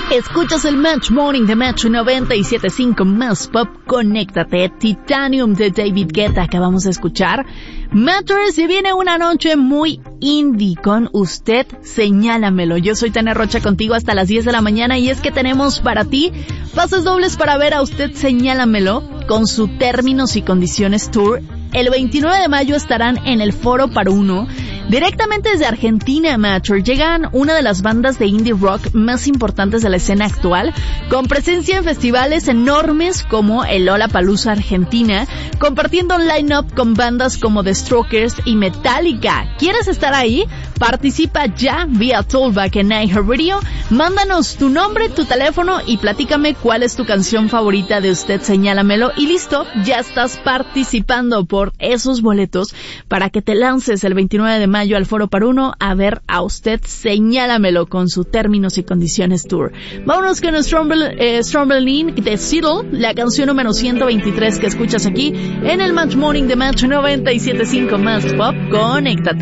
Escuchas el Match Morning de Match 97.5 Más Pop. Conéctate. Titanium de David Guetta acabamos de escuchar. Matters, y viene una noche muy indie con Usted Señálamelo. Yo soy Tania Rocha contigo hasta las 10 de la mañana y es que tenemos para ti pases dobles para ver a Usted Señálamelo con su Términos y Condiciones Tour. El 29 de mayo estarán en el Foro Par Uno. Directamente desde Argentina, Matcher, llegan una de las bandas de indie rock más importantes de la escena actual, con presencia en festivales enormes como el Lollapalooza Argentina, compartiendo un line-up con bandas como The Strokers y Metallica. ¿Quieres estar ahí? Participa ya vía Tollback en iHeartRadio. Mándanos tu nombre, tu teléfono y platícame cuál es tu canción favorita de Usted Señálamelo. Y listo, ya estás participando por esos boletos para que te lances el 29 de mayo al Foro Par Uno a ver a Usted Señálamelo con su Términos y Condiciones Tour. Vámonos con Stromberlin de Seattle, la canción número 123 que escuchas aquí en el Match Morning de Match 97.5 Más Pop. Conéctate.